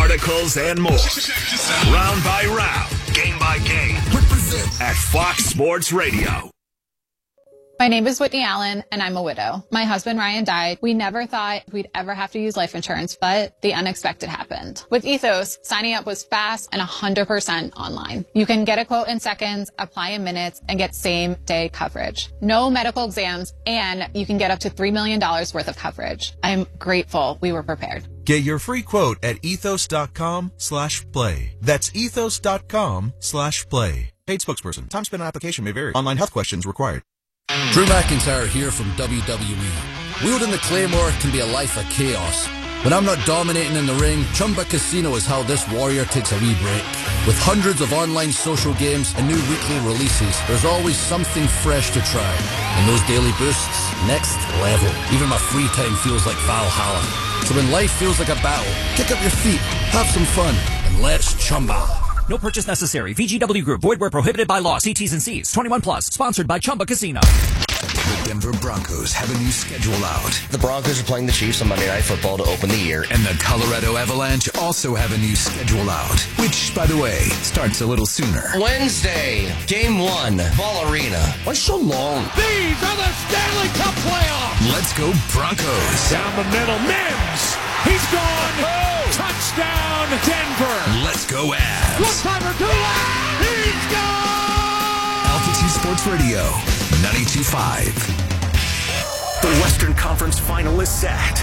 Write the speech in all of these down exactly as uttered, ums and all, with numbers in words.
articles, and more. Round by round, game by game. At Fox Sports Radio. My name is Whitney Allen, and I'm a widow. My husband, Ryan, died. We never thought we'd ever have to use life insurance, but the unexpected happened. With Ethos, signing up was fast and one hundred percent online. You can get a quote in seconds, apply in minutes, and get same-day coverage. No medical exams, and you can get up to three million dollars worth of coverage. I'm grateful we were prepared. Get your free quote at ethos.com slash play. That's ethos.com slash play. Paid spokesperson. Time spent on application may vary. Online health questions required. Drew McIntyre here from W W E. Wielding the Claymore can be a life of chaos. When I'm not dominating in the ring, Chumba Casino is how this warrior takes a wee break. With hundreds of online social games and new weekly releases, there's always something fresh to try. And those daily boosts, next level. Even my free time feels like Valhalla. So when life feels like a battle, kick up your feet, have some fun, and let's Chumba. No purchase necessary. V G W Group. Void where prohibited by law. See T's and C's. twenty-one plus. Sponsored by Chumba Casino. The Denver Broncos have a new schedule out. The Broncos are playing the Chiefs on Monday Night Football to open the year. And the Colorado Avalanche also have a new schedule out, which, by the way, starts a little sooner. Wednesday, Game one, Ball Arena. Why so long? These are the Stanley Cup playoffs. Let's go Broncos. Down the middle, Mims. He's gone. Oh. Touchdown, Denver. Let's go Avs. One-timer, Dula. He's gone. Altitude Sports Radio, ninety-two point five. The Western Conference Final is set.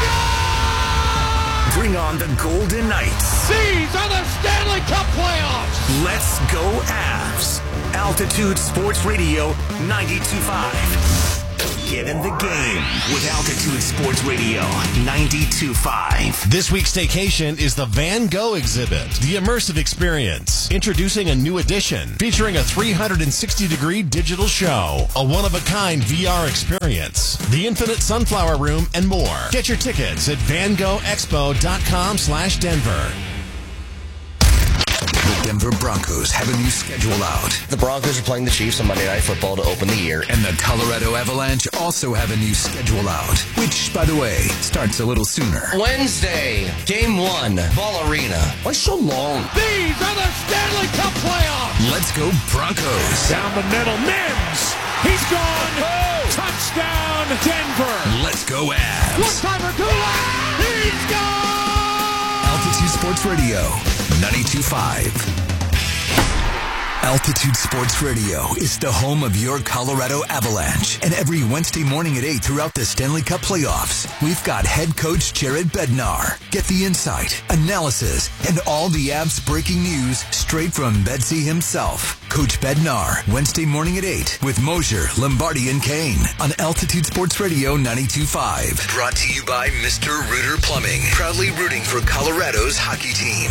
Bring on the Golden Knights. These are the Stanley Cup playoffs. Let's go Avs. Altitude Sports Radio, ninety-two point five. Get in the game with Altitude Sports Radio, ninety-two point five. This week's staycation is the Van Gogh exhibit, the immersive experience. Introducing a new edition featuring a three hundred sixty degree digital show, a one-of-a-kind V R experience, the Infinite Sunflower Room, and more. Get your tickets at van gogh expo dot com slash Denver. The Denver Broncos have a new schedule out. The Broncos are playing the Chiefs on Monday Night Football to open the year. And the Colorado Avalanche also have a new schedule out, which, by the way, starts a little sooner. Wednesday, Game one, Ball Arena. Why so long? These are the Stanley Cup playoffs. Let's go Broncos. Down the middle, Mims. He's gone. Oh. Touchdown, Denver. Let's go Avs. One-timer, Dula. He's gone. Altitude Sports Radio, ninety-two point five. Altitude Sports Radio is the home of your Colorado Avalanche. And every Wednesday morning at eight throughout the Stanley Cup playoffs, we've got head coach Jared Bednar. Get the insight, analysis, and all the Avs breaking news straight from Bedsy himself. Coach Bednar, Wednesday morning at eight with Mosier, Lombardi, and Kane on Altitude Sports Radio ninety-two point five. Brought to you by Mister Rooter Plumbing, proudly rooting for Colorado's hockey team.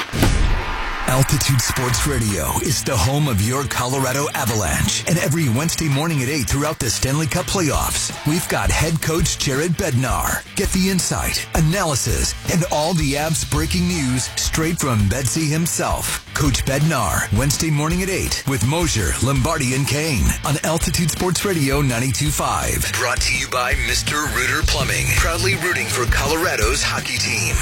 Altitude Sports Radio is the home of your Colorado Avalanche. And every Wednesday morning at eight throughout the Stanley Cup playoffs, we've got head coach Jared Bednar. Get the insight, analysis, and all the Avs breaking news straight from Bedsy himself. Coach Bednar, Wednesday morning at eight with Mosier, Lombardi, and Kane on Altitude Sports Radio ninety-two point five. Brought to you by Mister Rooter Plumbing, proudly rooting for Colorado's hockey team.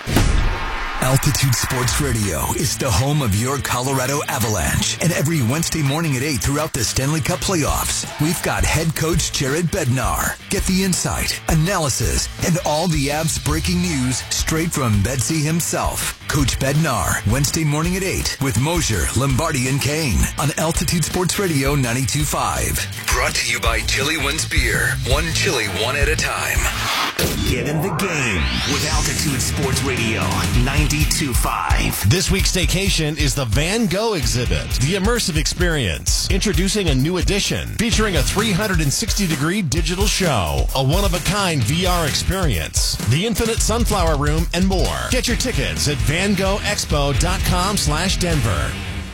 Altitude Sports Radio is the home of your Colorado Avalanche. And every Wednesday morning at eight throughout the Stanley Cup playoffs, we've got head coach Jared Bednar. Get the insight, analysis, and all the Avs breaking news straight from Bedsy himself. Coach Bednar, Wednesday morning at eight with Mosier, Lombardi, and Kane on Altitude Sports Radio ninety-two point five. Brought to you by Chili One's Beer. One chili, one at a time. Get in the game with Altitude Sports Radio ninety-two point five. This week's staycation is the Van Gogh exhibit, the immersive experience. Introducing a new edition featuring a three hundred sixty degree digital show, a one-of-a-kind V R experience, the Infinite Sunflower Room, and more. Get your tickets at van gogh expo dot com slash Denver.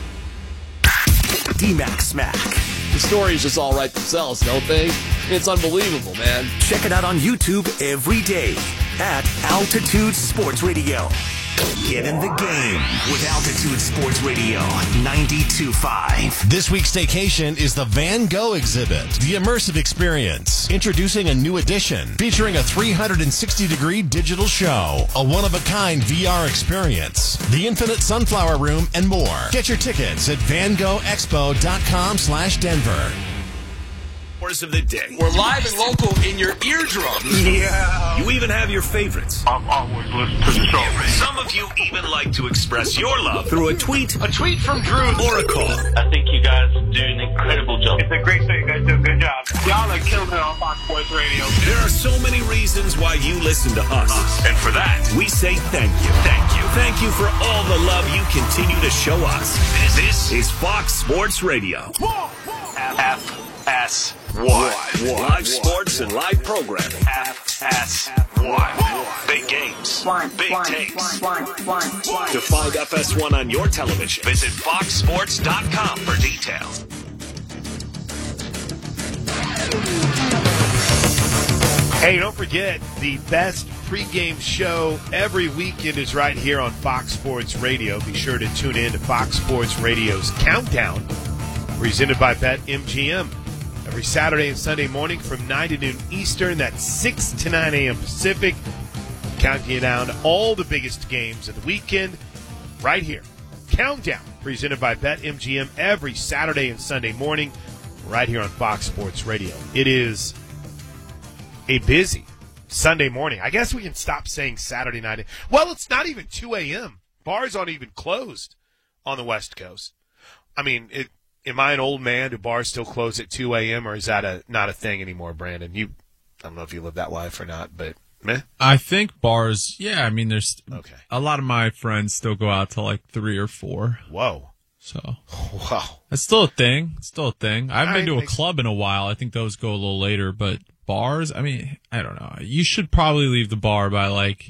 D-Mac Smack. The stories just all write themselves, don't they? It's unbelievable, man. Check it out on YouTube every day at Altitude Sports Radio. Get in the game with Altitude Sports Radio ninety-two point five. This week's staycation is the Van Gogh exhibit, the immersive experience. Introducing a new edition featuring a three hundred sixty degree digital show, a one-of-a-kind V R experience, the Infinite Sunflower Room, and more. Get your tickets at van gogh expo dot com slash Denver. Of the day. We're live and local in your eardrums. Yeah. You even have your favorites. I've always listened to the show. Some of you even like to express your love through a tweet, a tweet from Drew, or a call. I think you guys do an incredible job. It's a great show. You guys do a good job. Y'all are killing it on Fox Sports Radio. There are so many reasons why you listen to us. us. And for that, we say thank you. Thank you. Thank you for all the love you continue to show us. This, this is Fox Sports Radio. F S one. Live sports and live programming. F S one. Big games. One, Big one, takes. one, one, one. To find F S one on your television, visit fox sports dot com for details. Hey, don't forget, the best pregame show every weekend is right here on Fox Sports Radio. Be sure to tune in to Fox Sports Radio's Countdown, presented by BetMGM. Every Saturday and Sunday morning from nine to noon Eastern, that's six to nine a.m. Pacific. Counting you down all the biggest games of the weekend right here. Countdown, presented by BetMGM every Saturday and Sunday morning right here on Fox Sports Radio. It is a busy Sunday morning. I guess we can stop saying Saturday night. Well, it's not even two a.m. Bars aren't even closed on the West Coast. I mean, it, am I an old man? Do bars still close at two a.m. or is that a not a thing anymore, Brandon? You, I don't know if you live that life or not, but meh. I think bars, yeah, I mean, there's okay. A lot of my friends still go out till like three or four. Whoa. So, wow. It's still a thing. It's still a thing. I haven't I been to a think club in a while. I think those go a little later, but bars, I mean, I don't know. You should probably leave the bar by like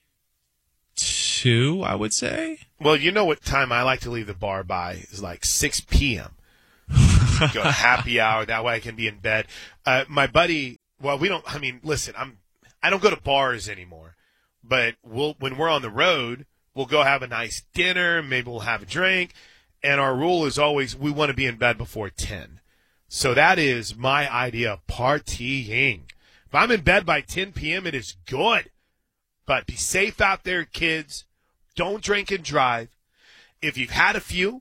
two, I would say. Well, you know what time I like to leave the bar by is like six p.m. Go to happy hour. That way I can be in bed. Uh, my buddy, well, we don't, I mean, listen, I'm, I don't go to bars anymore, but we'll, when we're on the road, we'll go have a nice dinner. Maybe we'll have a drink. And our rule is always we want to be in bed before ten. So that is my idea of partying. If I'm in bed by ten p.m., it is good. But be safe out there, kids. Don't drink and drive. If you've had a few,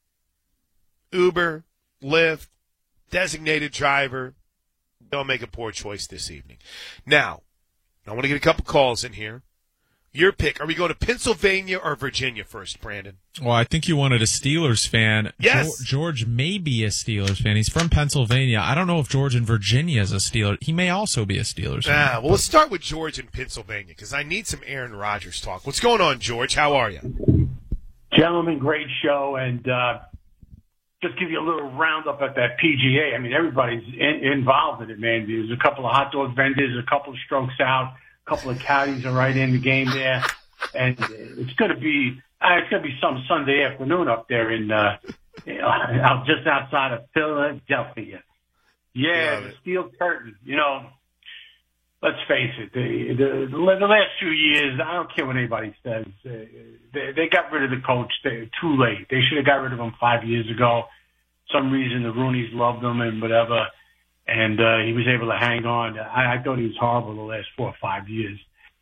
Uber, Lyft, designated driver, don't make a poor choice this evening. Now, I want to get a couple calls in here. Your pick. Are we going to Pennsylvania or Virginia first, Brandon? Well, I think you wanted a Steelers fan. Yes. George, George may be a Steelers fan. He's from Pennsylvania. I don't know if George in Virginia is a Steeler. He may also be a Steelers fan. Ah, well, let's start with George in Pennsylvania because I need some Aaron Rodgers talk. What's going on, George? How are you? Gentlemen, great show. And uh, just give you a little roundup at that P G A. I mean, everybody's in, involved in it, man. There's a couple of hot dog vendors, a couple of strokes out. Couple of caddies are right in the game there, and it's going to be uh, it's going to be some Sunday afternoon up there in uh, out just outside of Philadelphia. Yeah, Love the it. steel curtain. You know, let's face it. The, the the last few years, I don't care what anybody says. Uh, they, they got rid of the coach. They, too late. They should have got rid of him five years ago. Some reason the Rooneys loved him and whatever. And uh, he was able to hang on. I, I thought he was horrible the last four or five years.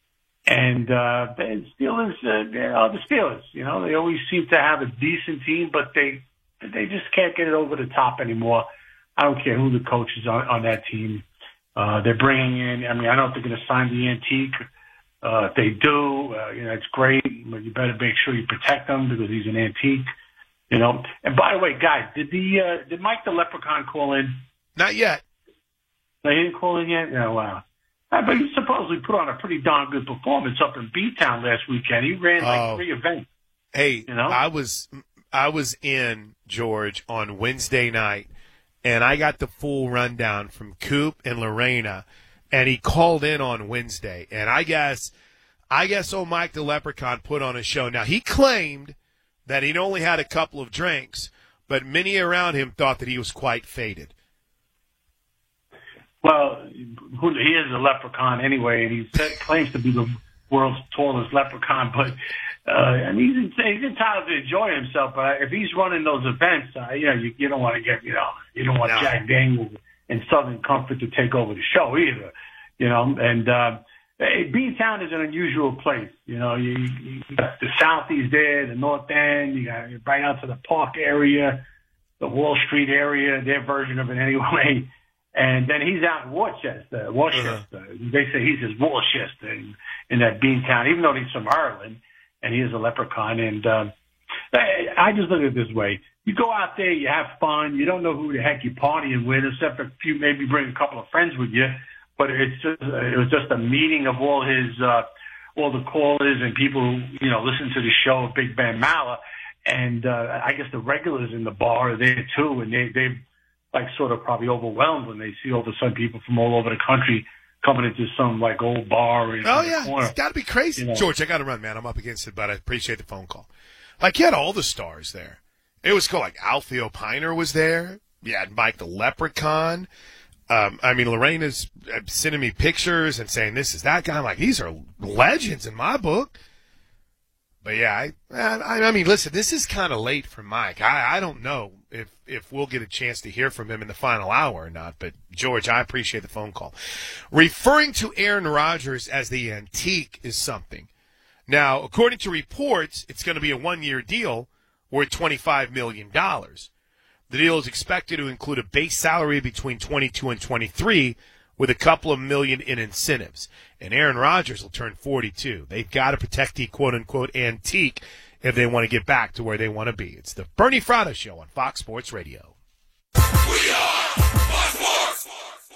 And uh, the Steelers, uh, they are the Steelers. You know, they always seem to have a decent team, but they they just can't get it over the top anymore. I don't care who the coach is on, on that team. Uh, they're bringing in. I mean, I don't think they're going to sign the antique. Uh, if they do, uh, you know, it's great, but you better make sure you protect him because he's an antique. You know. And by the way, guys, did the uh, did Mike the Leprechaun call in? Not yet. They didn't call in yet? No, wow. Uh, but he supposedly put on a pretty darn good performance up in B-Town last weekend. He ran like Oh. three events. Hey, You know? I was I was in, George, on Wednesday night, and I got the full rundown from Coop and Lorena, and he called in on Wednesday. And I guess I guess old Mike the Leprechaun put on a show. Now, he claimed that he'd only had a couple of drinks, but many around him thought that he was quite faded. Well, who, he is a leprechaun anyway, and he said, claims to be the world's tallest leprechaun, but uh, I mean, he's, he's entitled to enjoy himself. But if he's running those events, uh, you know, you, you don't want to get, you know, you don't want no. Jack Daniels and Southern Comfort to take over the show either, you know. And uh, Beantown is an unusual place. You know, you, you, you got the Southeast there, the North End, you got right out to the Park area, the Wall Street area, their version of it anyway. And then he's out in Worcester, Worcester. Uh-huh. They say he's his Worcester in, in that Beantown, even though he's from Ireland, and he is a leprechaun. And uh, I just look at it this way. You go out there, you have fun. You don't know who the heck you're partying with, except if you maybe bring a couple of friends with you. But it's just, it was just a meeting of all his, uh, all the callers and people who, you know, listen to the show of Big Ben Maller. And uh, I guess the regulars in the bar are there too, and they, they've like sort of probably overwhelmed when they see all of a sudden people from all over the country coming into some like old bar. Oh yeah, it's got to be crazy. You know? George, I got to run, man. I'm up against it, but I appreciate the phone call. Like, you had all the stars there. It was cool. Like, Alfie O'Piner was there. You had Mike the Leprechaun. Um, I mean, Lorena's sending me pictures and saying this is that guy. I'm like, these are legends in my book. But yeah, I, I, I mean, listen, this is kind of late for Mike. I, I don't know if, if we'll get a chance to hear from him in the final hour or not. But George, I appreciate the phone call. Referring to Aaron Rodgers as the antique is something. Now, according to reports, it's going to be a one-year deal worth twenty-five million dollars. The deal is expected to include a base salary between twenty-two and twenty-three, with a couple of million in incentives. And Aaron Rodgers will turn forty-two. They've got to protect the quote-unquote antique if they want to get back to where they want to be. It's the Bernie Fratto Show on Fox Sports Radio. We are Fox Sports.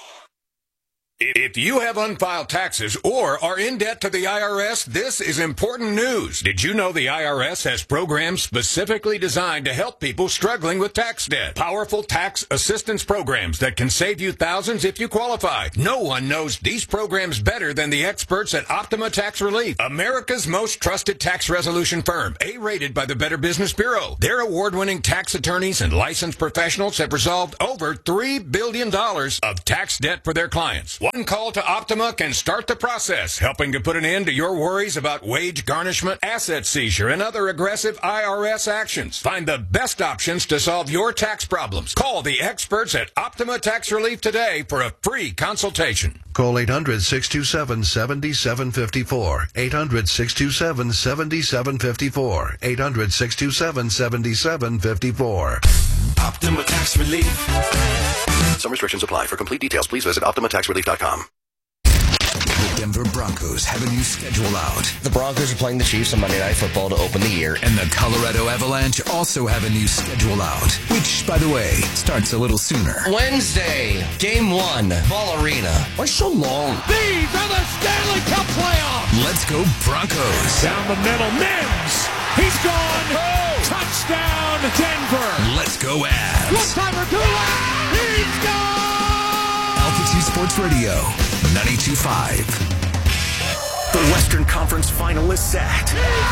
If you have unfiled taxes or are in debt to the I R S, this is important news. Did you know the I R S has programs specifically designed to help people struggling with tax debt? Powerful tax assistance programs that can save you thousands if you qualify. No one knows these programs better than the experts at Optima Tax Relief, America's most trusted tax resolution firm, A-rated by the Better Business Bureau. Their award-winning tax attorneys and licensed professionals have resolved over three billion dollars of tax debt for their clients. One call to Optima can start the process, helping to put an end to your worries about wage garnishment, asset seizure, and other aggressive I R S actions. Find the best options to solve your tax problems. Call the experts at Optima Tax Relief today for a free consultation. Call eight hundred, six two seven, seven seven five four. eight hundred, six two seven, seven seven five four. eight hundred, six two seven, seven seven five four. Optima Tax Relief. Some restrictions apply. For complete details, please visit Optima Tax Relief dot com. The Denver Broncos have a new schedule out. The Broncos are playing the Chiefs on Monday Night Football to open the year. And the Colorado Avalanche also have a new schedule out, which, by the way, starts a little sooner. Wednesday, Game one, Ball Arena. Why so long? These are the Stanley Cup playoffs. Let's go Broncos. Down the middle, Mims. He's gone. Oh. Touchdown, Denver. Let's go Avs. One-timer, Dula. He's gone. Altitude Sports Radio, ninety-two point five. The Western Conference Final is set.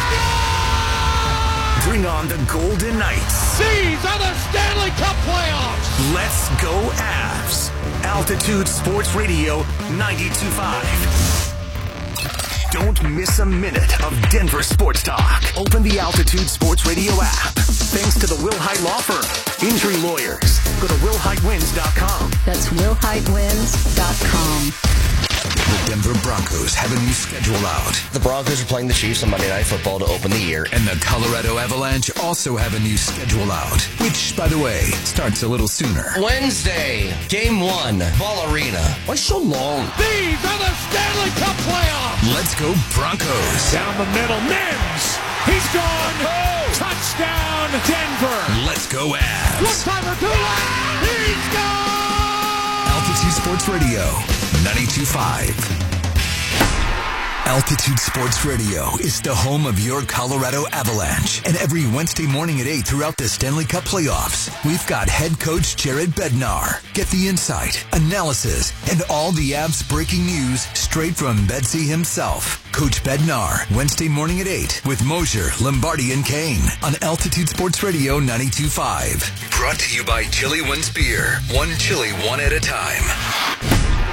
Bring on the Golden Knights. These are the Stanley Cup playoffs. Let's go Avs. Altitude Sports Radio, ninety-two point five. Don't miss a minute of Denver sports talk. Open the Altitude Sports Radio app. Thanks to the Will Hite Law Firm. Injury lawyers. Go to will hite wins dot com. That's will hite wins dot com. The Denver Broncos have a new schedule out. The Broncos are playing the Chiefs on Monday Night Football to open the year. And the Colorado Avalanche also have a new schedule out, which, by the way, starts a little sooner. Wednesday, Game one, Ball Arena. Why so long? These are the Stanley Cup playoffs. Let's go Broncos. Down the middle, Mims. He's gone. Oh. Touchdown, Denver. Let's go Avs. One-timer, Dula. He's gone. Altitude Sports Radio, ninety-two point five. Altitude Sports Radio is the home of your Colorado Avalanche. And every Wednesday morning at eight throughout the Stanley Cup playoffs, we've got head coach Jared Bednar. Get the insight, analysis, and all the Avs breaking news straight from Bedsy himself. Coach Bednar, Wednesday morning at eight with Mosier, Lombardi, and Kane on Altitude Sports Radio ninety-two point five. Brought to you by Chili Wins Beer. One chili, one at a time.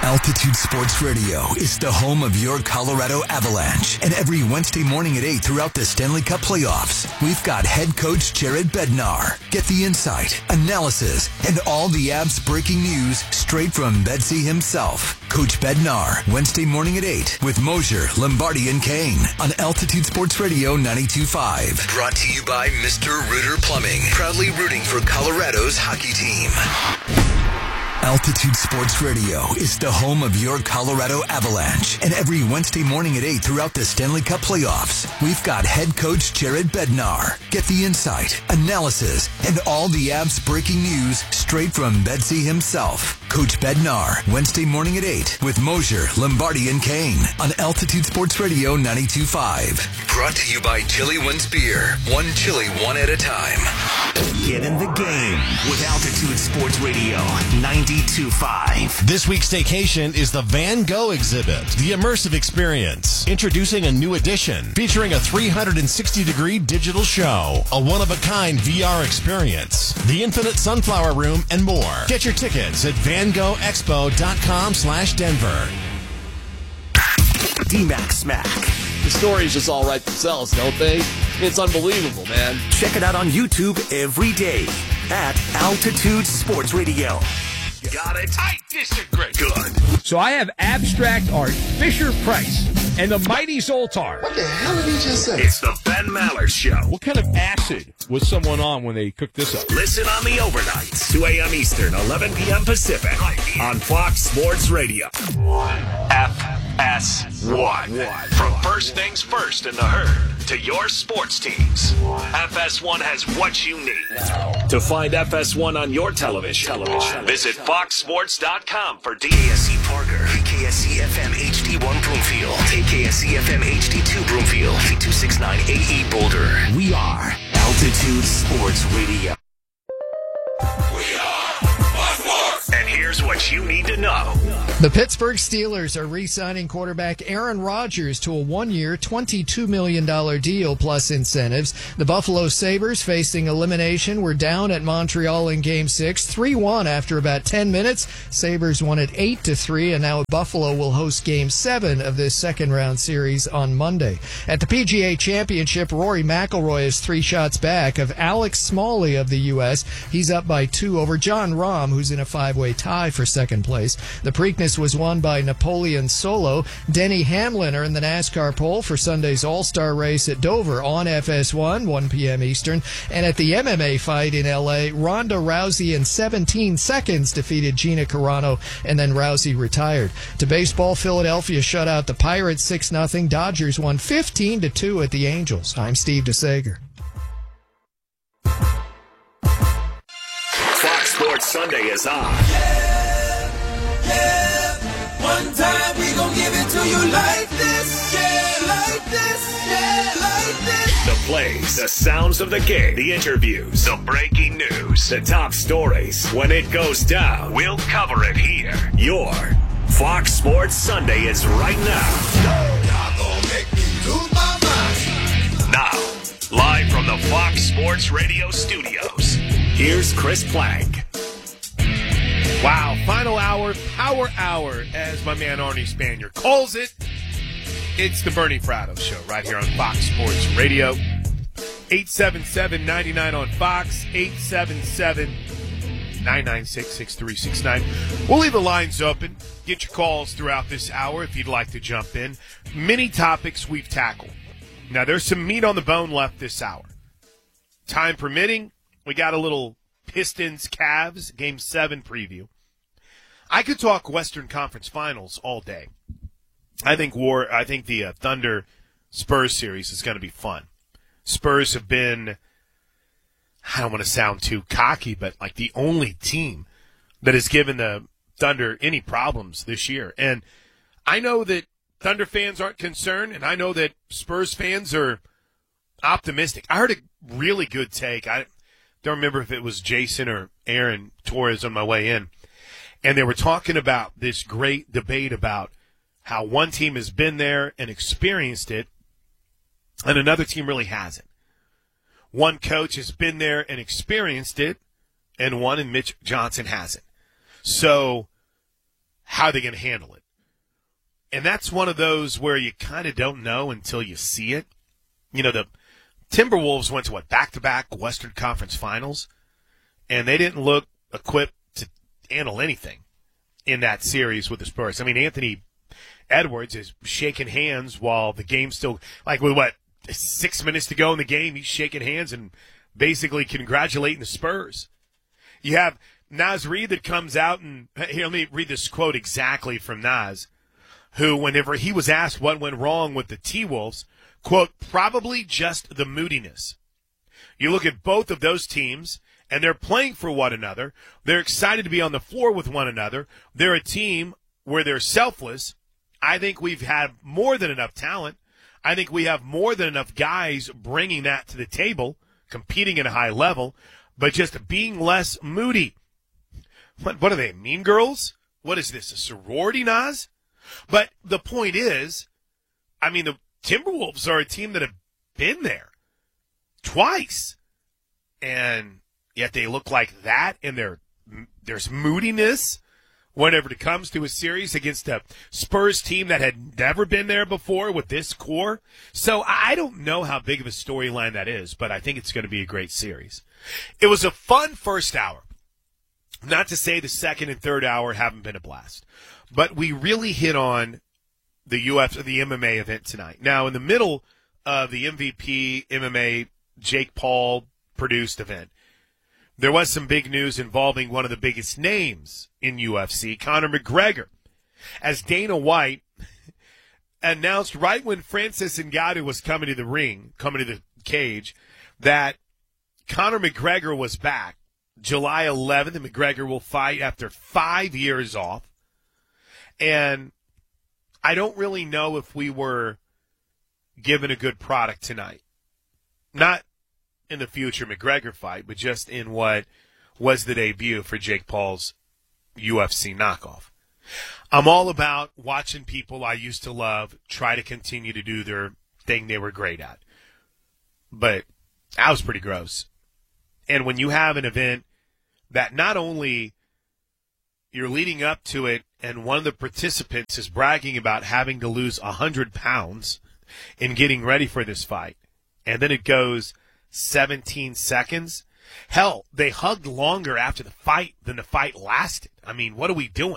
Altitude Sports Radio is the home of your Colorado Avalanche. And every Wednesday morning at eight throughout the Stanley Cup playoffs, we've got head coach Jared Bednar. Get the insight, analysis, and all the Avs breaking news straight from Bedsy himself. Coach Bednar, Wednesday morning at eight with Mosier, Lombardi, and Kane on Altitude Sports Radio ninety-two point five. Brought to you by Mister Rooter Plumbing, proudly rooting for Colorado's hockey team. Altitude Sports Radio is the home of your Colorado Avalanche. And every Wednesday morning at eight throughout the Stanley Cup playoffs, we've got head coach Jared Bednar. Get the insight, analysis, and all the Avs breaking news straight from Bedsy himself. Coach Bednar, Wednesday morning at eight with Mosier, Lombardi, and Kane on Altitude Sports Radio ninety-two point five. Brought to you by Chili Wins Beer. One chili, one at a time. Get in the game with Altitude Sports Radio ninety-two point five. This week's staycation is the Van Gogh exhibit, the immersive experience. Introducing a new edition featuring a three hundred sixty degree digital show, a one-of-a-kind V R experience, the Infinite Sunflower Room, and more. Get your tickets at van go expo dot com slash Denver. D-Mac Smack. The stories just all write themselves, don't they? It's unbelievable, man. Check it out on YouTube every day at Altitude Sports Radio. Got it? I disagree. Good. So I have abstract art, Fisher Price, and the Mighty Zoltar. What the hell did he just say? It's the Ben Maller Show. What kind of acid was someone on when they cooked this up? Listen on the overnights, two a.m. Eastern, eleven p.m. Pacific, on Fox Sports Radio. F S one. From first things first in the herd to your sports teams, F S one has what you need. To find F S one on your television, television. visit fox sports dot com for D A S C Parker, K K S C F M H D one Broomfield, K K S C F M H D two Broomfield, K two sixty-nine A E Boulder. We are Altitude Sports Radio. We are Fox. And here's what you need to know. The Pittsburgh Steelers are re-signing quarterback Aaron Rodgers to a one-year, twenty-two million dollars deal plus incentives. The Buffalo Sabres, facing elimination, were down at Montreal in Game six, three one after about ten minutes. Sabres won it eight to three, and now Buffalo will host Game seven of this second-round series on Monday. At the P G A Championship, Rory McIlroy is three shots back of Alex Smalley of the U S He's up by two over John Rahm, who's in a five-way tie for second place. The Preakness was won by Napoleon Solo. Denny Hamlin are in the NASCAR pole for Sunday's All-Star race at Dover on F S one, one p.m. Eastern. And at the M M A fight in L A, Ronda Rousey in seventeen seconds defeated Gina Carano, and then Rousey retired. To baseball, Philadelphia shut out the Pirates six nothing. Dodgers won fifteen to two at the Angels. I'm Steve DeSager. Fox Sports Sunday is on. Yeah, yeah. One time we gon' give it to you like this. Yeah, like this. Yeah, like this. The plays, the sounds of the game, the interviews, the breaking news, the top stories. When it goes down, we'll cover it here. Your Fox Sports Sunday is right now. Y'all gon' make me lose my mind. Now, live from the Fox Sports Radio studios, here's Chris Plank. Wow, final hour, power hour, as my man Arnie Spanier calls it. It's the Bernie Fratto Show right here on Fox Sports Radio. eight seven seven, nine nine on Fox, eight seven seven, nine nine six, six three six nine. We'll leave the lines open. Get your calls throughout this hour if you'd like to jump in. Many topics we've tackled. Now, there's some meat on the bone left this hour. Time permitting, we got a little Pistons Cavs Game seven preview. I could talk Western Conference Finals all day. I think war. I think the uh, Thunder Spurs series is going to be fun. Spurs have been, I don't want to sound too cocky, but like the only team that has given the Thunder any problems this year. And I know that Thunder fans aren't concerned, and I know that Spurs fans are optimistic. I heard a really good take. I don't remember if it was Jason or Aaron Torres on my way in. And they were talking about this great debate about how one team has been there and experienced it, and another team really hasn't. One coach has been there and experienced it, and one, and Mitch Johnson, hasn't. So how are they going to handle it? And that's one of those where you kind of don't know until you see it. You know, the Timberwolves went to, what, back-to-back Western Conference Finals, and they didn't look equipped to handle anything in that series with the Spurs. I mean, Anthony Edwards is shaking hands while the game's still, like, with what, six minutes to go in the game, he's shaking hands and basically congratulating the Spurs. You have Naz Reid that comes out and, here, let me read this quote exactly from Naz, who, whenever he was asked what went wrong with the T-Wolves, quote, probably just the moodiness. You look at both of those teams, and they're playing for one another. They're excited to be on the floor with one another. They're a team where they're selfless. I think we've had more than enough talent. I think we have more than enough guys bringing that to the table, competing at a high level, but just being less moody. What, what are they, Mean Girls? What is this, a sorority, Naz? But the point is, I mean, the Timberwolves are a team that have been there twice, and yet they look like that, and there, there's moodiness whenever it comes to a series against a Spurs team that had never been there before with this core. So I don't know how big of a storyline that is, but I think it's going to be a great series. It was a fun first hour. Not to say the second and third hour haven't been a blast, but we really hit on the U F C, the M M A event tonight. Now, in the middle of the M V P M M A Jake Paul produced event, there was some big news involving one of the biggest names in U F C, Conor McGregor, as Dana White announced right when Francis Ngannou was coming to the ring, coming to the cage, that Conor McGregor was back. July eleventh, and McGregor will fight after five years off. And I don't really know if we were given a good product tonight. Not in the future McGregor fight, but just in what was the debut for Jake Paul's U F C knockoff. I'm all about watching people I used to love try to continue to do their thing they were great at. But that was pretty gross. And when you have an event that not only you're leading up to it and one of the participants is bragging about having to lose one hundred pounds in getting ready for this fight, and then it goes seventeen seconds. Hell, they hugged longer after the fight than the fight lasted. I mean, what are we doing?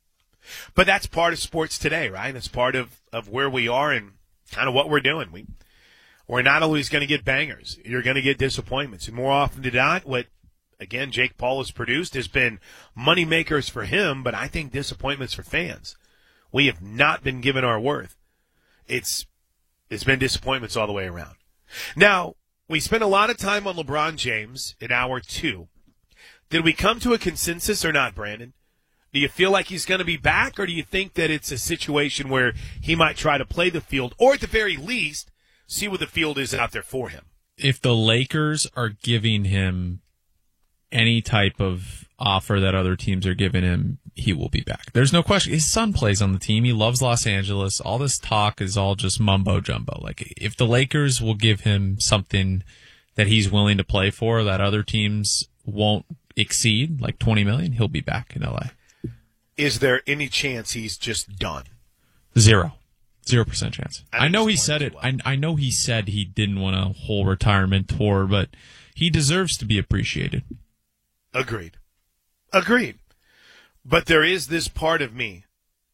But that's part of sports today, right? That's part of, of where we are and kind of what we're doing. We, we're not always going to get bangers. You're going to get disappointments. And more often than not, what, again, Jake Paul has produced has been money makers for him, but I think disappointments for fans. We have not been given our worth. It's It's been disappointments all the way around. Now, we spent a lot of time on LeBron James in hour two. Did we come to a consensus or not, Brandon? Do you feel like he's going to be back, or do you think that it's a situation where he might try to play the field, or at the very least, see what the field is out there for him? If the Lakers are giving him any type of offer that other teams are giving him, he will be back. There's no question. His son plays on the team. He loves Los Angeles. All this talk is all just mumbo jumbo. Like, if the Lakers will give him something that he's willing to play for that other teams won't exceed, like twenty million dollars, he'll be back in L A. Is there any chance he's just done? Zero. Zero percent chance. I, I know he said it. Well. I, I know he said he didn't want a whole retirement tour, but he deserves to be appreciated. Agreed. Agreed. But there is this part of me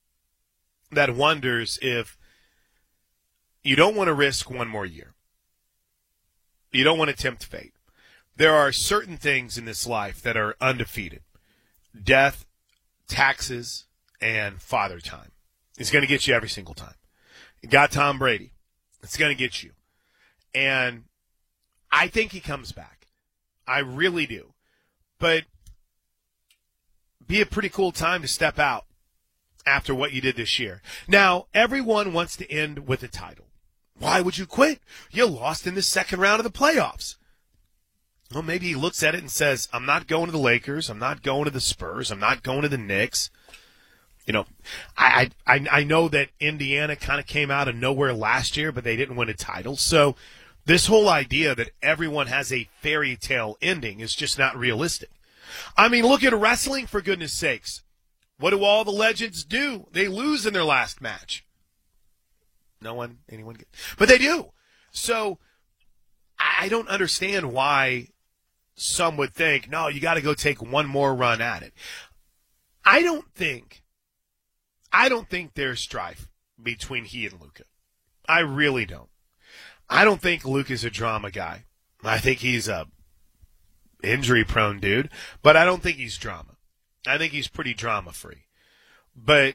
that wonders if you don't want to risk one more year. You don't want to tempt fate. There are certain things in this life that are undefeated. Death, taxes, and father time. It's going to get you every single time. You got Tom Brady. It's going to get you. And I think he comes back. I really do. But be a pretty cool time to step out after what you did this year. Now, everyone wants to end with a title. Why would you quit? You lost in the second round of the playoffs. Well, maybe he looks at it and says, I'm not going to the Lakers. I'm not going to the Spurs. I'm not going to the Knicks. You know, I I, I know that Indiana kind of came out of nowhere last year, but they didn't win a title. So this whole idea that everyone has a fairy tale ending is just not realistic. I mean, look at wrestling, for goodness sakes. What do all the legends do? They lose in their last match. No one, anyone get, but they do. So I don't understand why some would think, no, you got to go take one more run at it. I don't think, I don't think there's strife between he and Luka. I really don't. I don't think Luka's a drama guy. I think he's a injury-prone dude, but I don't think he's drama. I think he's pretty drama-free. But,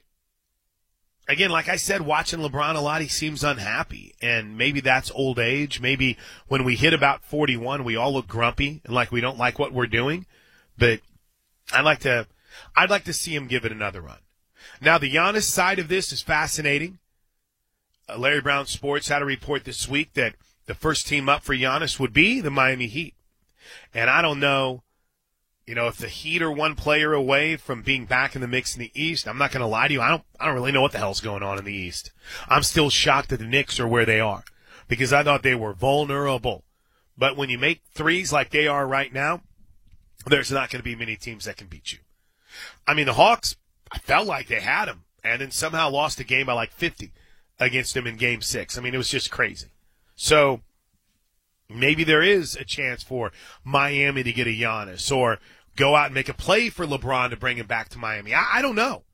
again, like I said, watching LeBron a lot, he seems unhappy. And maybe that's old age. Maybe when we hit about forty-one, we all look grumpy and like we don't like what we're doing. But I'd like to, I'd like to see him give it another run. Now, the Giannis side of this is fascinating. Uh, Larry Brown Sports had a report this week that the first team up for Giannis would be the Miami Heat. And I don't know, you know, if the Heat are one player away from being back in the mix in the East. I'm not going to lie to you. I don't, I don't really know what the hell's going on in the East. I'm still shocked that the Knicks are where they are because I thought they were vulnerable. But when you make threes like they are right now, there's not going to be many teams that can beat you. I mean, the Hawks, I felt like they had them and then somehow lost a game by like fifty against them in game six. I mean, it was just crazy. So maybe there is a chance for Miami to get a Giannis or go out and make a play for LeBron to bring him back to Miami. I, I don't know.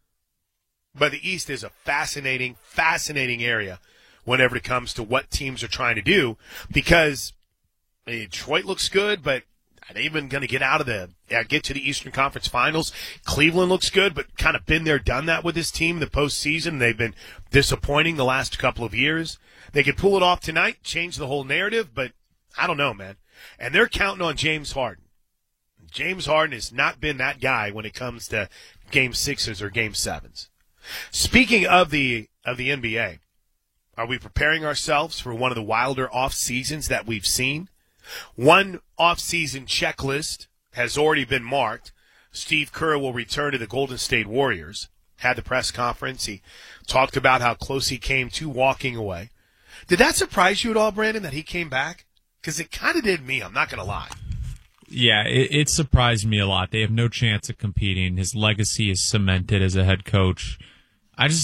But the East is a fascinating, fascinating area whenever it comes to what teams are trying to do because I mean, Detroit looks good, but are they even going to get out of the uh, get to the Eastern Conference Finals? Cleveland looks good, but kind of been there, done that with this team in the postseason. They've been disappointing the last couple of years. They could pull it off tonight, change the whole narrative, but I don't know, man. And they're counting on James Harden. James Harden has not been that guy when it comes to game sixes or game sevens. Speaking of the of the N B A, are we preparing ourselves for one of the wilder off seasons that we've seen? One off-season checklist has already been marked. Steve Kerr will return to the Golden State Warriors. Had the press conference. He talked about how close he came to walking away. Did that surprise you at all, Brandon, that he came back? Because it kind of did me. I'm not going to lie. Yeah, it, it surprised me a lot. They have no chance of competing. His legacy is cemented as a head coach. I just